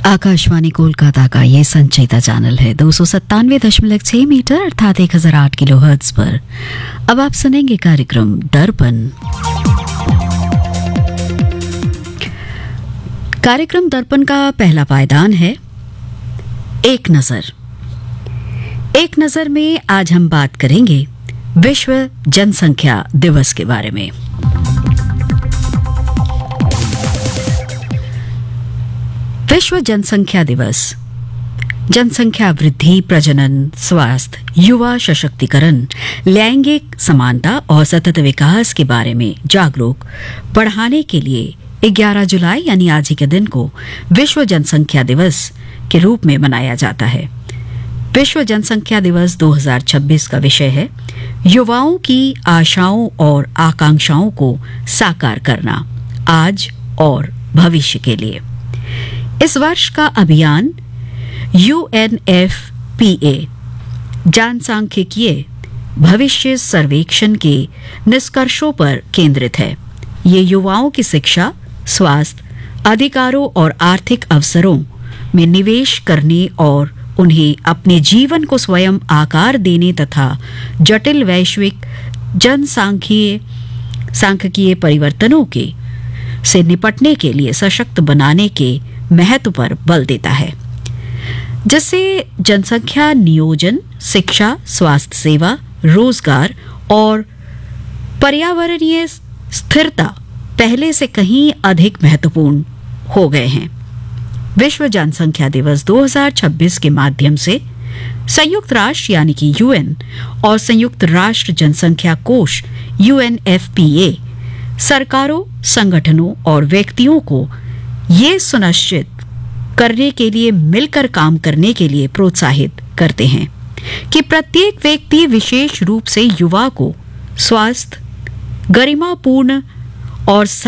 आकाशवाणी कोलकाता का ये संचयिता चैनल है 297.6 मीटर अर्थात 1008 किलोहर्ट्ज पर। अब आप सुनेंगे कार्यक्रम दर्पण। कार्यक्रम दर्पण का पहला पायदान है एक नजर। एक नजर में आज हम बात करेंगे विश्व जनसंख्या दिवस के बारे में। विश्व जनसंख्या दिवस जनसंख्या वृद्धि, प्रजनन, स्वास्थ्य, युवा सशक्तिकरण, लैंगिक समानता और सतत विकास के बारे में जागरूक बढ़ाने के लिए 11 जुलाई यानी आज ही के दिन को विश्व जनसंख्या दिवस के रूप में मनाया जाता है। विश्व जनसंख्या दिवस 2026 का विषय है युवाओं की आशाओं और आकांक्षाओं को साकार करना आज और भविष्य के लिए। इस वर्ष का अभियान UNFPA जनसांख्यिकीय भविष्य सर्वेक्षण के निष्कर्षों पर केंद्रित है। ये युवाओं की शिक्षा, स्वास्थ्य, अधिकारों और आर्थिक अवसरों में निवेश करने और उन्हें अपने जीवन को स्वयं आकार देने तथा जटिल वैश्विक जनसांख्यिकीय परिवर्तनों से निपटने के लिए सशक्त बनाने के महत्व पर बल देता है, जिससे जनसंख्या नियोजन, शिक्षा, स्वास्थ्य सेवा, रोजगार और पर्यावरणीय स्थिरता पहले से कहीं अधिक महत्वपूर्ण हो गए हैं। विश्व जनसंख्या दिवस 2026 के माध्यम से संयुक्त राष्ट्र यानी कि UN और संयुक्त राष्ट्र जनसंख्या कोष UNFPA सरकारों, संगठनों और व्यक्तियों को ये सुनिश्चित करने के लिए मिलकर काम करने के लिए प्रोत्साहित करते हैं कि प्रत्येक व्यक्ति, विशेष रूप से युवा को स्वस्थ, गरिमापूर्ण और